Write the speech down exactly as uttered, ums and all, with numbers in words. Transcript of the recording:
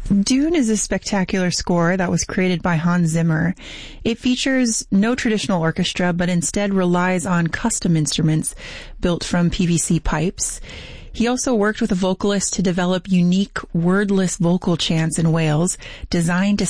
Dune is a spectacular score that was created by Hans Zimmer. It features no traditional orchestra, but instead relies on custom instruments built from P V C pipes. He also worked with a vocalist to develop unique wordless vocal chants in Wales designed to